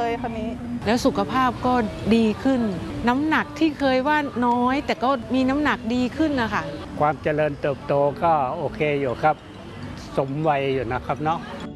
เลยคนนี้แล้วสุขภาพก็ดีขึ้นน้ำหนักที่เคยว่าน้อยแต่ก็มีน้ำหนักดีขึ้นนะคะความเจริญเติบโตก็โอเคอยู่ครับสมวัยอยู่นะครับเนาะ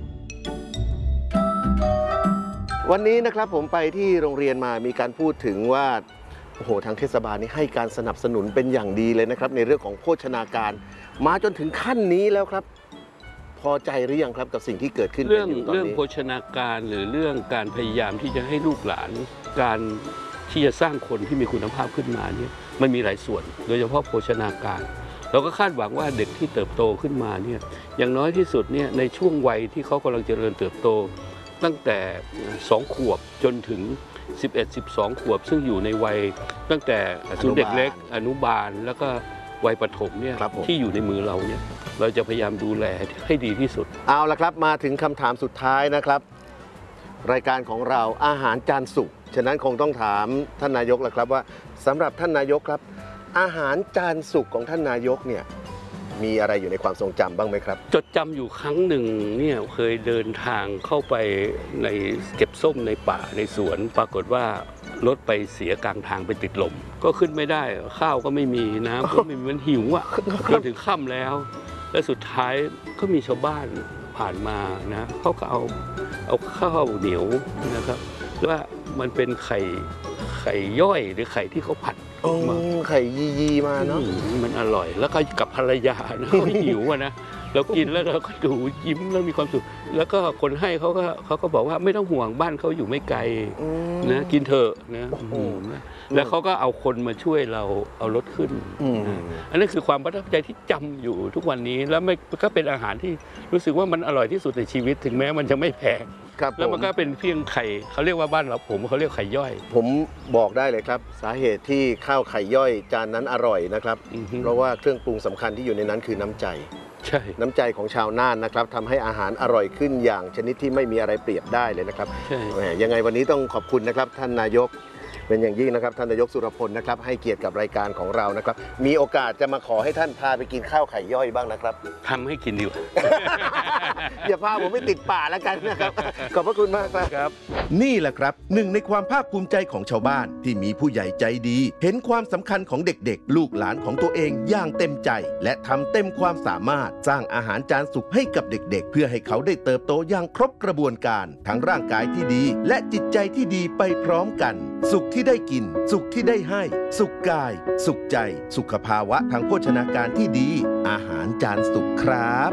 วันนี้นะครับผมไปที่โรงเรียนมามีการพูดถึงว่าโอ้โหทางเทศบาลนี่ให้การสนับสนุนเป็นอย่างดีเลยนะครับในเรื่องของโภชนาการมาจนถึงขั้นนี้แล้วครับพอใจหรือยังครับกับสิ่งที่เกิดขึ้นเรื่องโภชนาการหรือเรื่องการพยายามที่จะให้ลูกหลานการที่จะสร้างคนที่มีคุณภาพขึ้นมาเนี่ยมันมีหลายส่วนโดยเฉพาะโภชนาการเราก็คาดหวังว่าเด็กที่เติบโตขึ้นมาเนี่ยอย่างน้อยที่สุดเนี่ยในช่วงวัยที่เขากำลังเจริญเติบโตตั้งแต่2 ขวบจนถึง11-12 ขวบซึ่งอยู่ในวัยตั้งแต่ศูนย์เด็กเล็กอนุบาลแล้วก็วัยประถมเนี่ยที่อยู่ในมือเราเนี่ยเราจะพยายามดูแลให้ดีที่สุดเอาละครับมาถึงคำถามสุดท้ายนะครับรายการของเราอาหารจานสุกฉะนั้นคงต้องถามท่านนายกแล้วครับว่าสำหรับท่านนายกครับอาหารจานสุกของท่านนายกเนี่ยมีอะไรอยู่ในความทรงจำบ้างไหมครับจดจำอยู่ครั้งหนึ่งเนี่ยเคยเดินทางเข้าไปในเก็บส้มในป่าในสวนปรากฏว่ารถไปเสียกลางทางไปติดลมก็ขึ้นไม่ได้ข้าวก็ไม่มีน้ำก็ไม่มีมันหิวอ่ะจนถึงค่ำแล้วและสุดท้ายก็มีชาวบ้านผ่านมานะเขาก็เอาข้าวเหนียวนะครับว่ามันเป็นไข่ย่อยหรือไข่ที่เขาผัดมาไข่ยีมาเนาะมันอร่อยแล้วก็กับภรรยานะเขาหิวนะเรากินแล้วเราก็ดูยิ้มแล้วมีความสุขแล้วก็คนให้เขาก็บอกว่าไม่ต้องห่วงบ้านเขาอยู่ไม่ไกลนะกินเถอะนะแล้วเขาก็เอาคนมาช่วยเราเอารถขึ้นอันนั้นคือความประทับใจที่จำอยู่ทุกวันนี้แล้วก็เป็นอาหารที่รู้สึกว่ามันอร่อยที่สุดในชีวิตถึงแม้มันจะไม่แพงแล้วมันก็เป็นเพียงไข่เขาเรียกว่าบ้านเราเขาเรียกไข่ย่อยผมบอกได้เลยครับสาเหตุที่ข้าวไข่ย่อยจานนั้นอร่อยนะครับเพราะว่าเครื่องปรุงสำคัญที่อยู่ในนั้นคือน้ำใจใช่น้ำใจของชาวน่านนะครับทำให้อาหารอร่อยขึ้นอย่างชนิดที่ไม่มีอะไรเปรียบได้เลยนะครับยังไงวันนี้ต้องขอบคุณนะครับท่านนายกเป็นอย่างยิ่งนะครับท่านนายกสุรพลนะครับให้เกียรติกับรายการของเรานะครับมีโอกาสจะมาขอให้ท่านพาไปกินข้าวไข่ย่อยบ้างนะครับทำให้กินดีกว่าอย่าพาผมไปติดป่าแล้วกันนะครับขอบพระคุณมากครับนี่แหละครับหนึ่งในความภาคภูมิใจของชาวบ้านที่มีผู้ใหญ่ใจดีเห็นความสำคัญของเด็กๆลูกหลานของตัวเองอย่างเต็มใจและทำเต็มความสามารถสร้างอาหารจานสุกให้กับเด็กๆเพื่อให้เขาได้เติบโตอย่างครบกระบวนการทั้งร่างกายที่ดีและจิตใจที่ดีไปพร้อมกันสุขที่ได้กินสุขที่ได้ให้สุขกายสุขใจสุขภาวะทางโภชนาการที่ดีอาหารจานสุกครับ